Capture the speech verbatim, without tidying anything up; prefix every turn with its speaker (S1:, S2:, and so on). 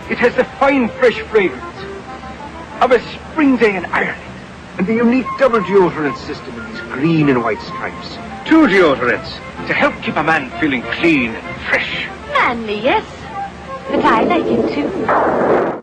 S1: It has the fine, fresh fragrance of a spring day in Ireland. And the unique double deodorant system in these green and white stripes. Two deodorants to help keep a man feeling clean and fresh.
S2: Manly, yes. But I like him too.